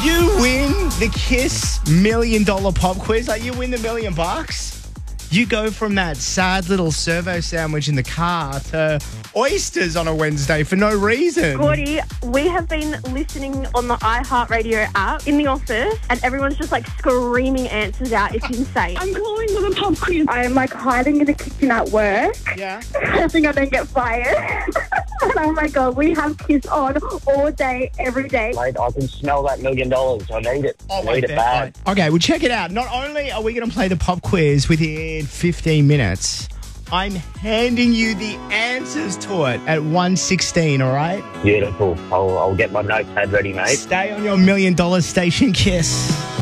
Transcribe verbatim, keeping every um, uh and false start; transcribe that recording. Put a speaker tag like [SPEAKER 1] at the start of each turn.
[SPEAKER 1] You win the Kiss Million Dollar Pop Quiz. Like, you win the million bucks. You go from that sad little servo sandwich in the car to oysters on a Wednesday for no reason.
[SPEAKER 2] Gordy, we have been listening on the iHeartRadio app in the office and everyone's just like screaming answers out. It's insane.
[SPEAKER 3] I'm calling for the pop quiz. I'm like hiding in the kitchen at work.
[SPEAKER 1] Yeah.
[SPEAKER 3] Hoping I don't get fired. And oh my God, we have Kiss on all day, every day.
[SPEAKER 4] Mate, I can smell that million dollars. I need it.
[SPEAKER 1] Oh,
[SPEAKER 4] I
[SPEAKER 1] wait
[SPEAKER 4] need it
[SPEAKER 1] there.
[SPEAKER 4] bad.
[SPEAKER 1] Okay, well, check it out. Not only are we going to play the pop quiz within fifteen minutes, I'm handing you the answers to it at one sixteen, all right?
[SPEAKER 4] Beautiful. I'll, I'll get my notepad ready, mate.
[SPEAKER 1] Stay on your million dollar station, Kiss.